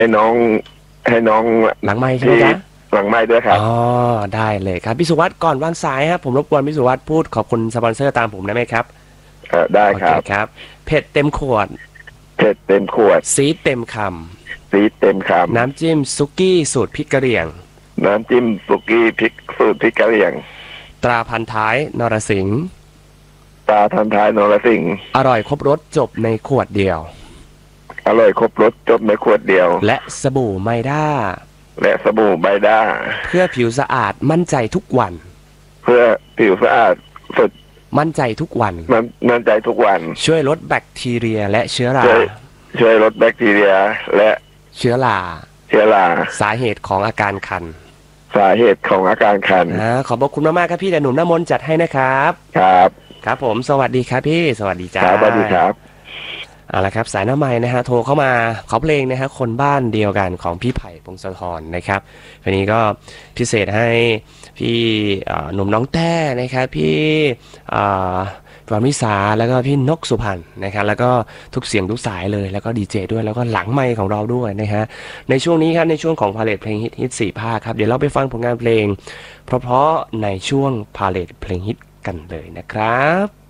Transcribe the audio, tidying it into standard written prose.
ให้น้องให้น้องหลังไมค์ใช่ไหมจ๊ะหลังไม้ด้วยครับอ๋อได้เลยครับพี่สุวัสด์ก่อนวางสายครับผมรบกวนพี่สุวัสด์พูดขอบคุณสปอนเซอร์ตามผมได้ไหมครับได้โอเคครับครับเผ็ดเต็มขวดเผ็ดเต็มขวดซีดเต็มคซีดเต็มคำน้ำจิ้มซุกี้สูตรพริกกะเหรี่ยงำน้ำจิ้มสุกี้พริกสูตรพริกกะเหรี่ยงตราพันท้ายนรสิงห์ตาทันท้ายนรสิงห์อร่อยครบรสจบในขวดเดียวอร่อยครบรสจบในขวดเดียวและสบู่ไมด้าและสบู่ไบด้าเพื่อผิวสะอาดมั่นใจทุกวันเพื่อผิวสะอาดสดมั่นใจทุกวันมั่นใจทุกวันช่วยลดแบคทีเรียและเชื้อราช่วยลดแบคทีเรียและเชื้อราสาเหตุของอาการคันสาเหตุของอาการคันขอบคุณมากๆครับพี่แต่หนุ่มน้ำมนต์จัดให้นะครับครับผมสวัสดีครับพี่สวัสดีจ้าสวัสดีครับเอาละครับสายหน้าไม้นะฮะโทรเข้ามาขอเพลงนะฮะคนบ้านเดียวกันของพี่ไผ่พงศธรนะครับวันนี้ก็พิเศษให้พี่หนุ่มน้องแต้นะครับพี่วามิสาแล้วก็พี่นกสุพรรณนะครับแล้วก็ทุกเสียงทุกสายเลยแล้วก็ดีเจด้วยแล้วก็หลังไมค์ของเราด้วยนะฮะในช่วงนี้ครับในช่วงของพาเลทเพลงฮิต4 ภาคครับเดี๋ยวเราไปฟังผลงานเพลงเพราะๆในช่วงพาเลทเพลงฮิตกันเลยนะครับ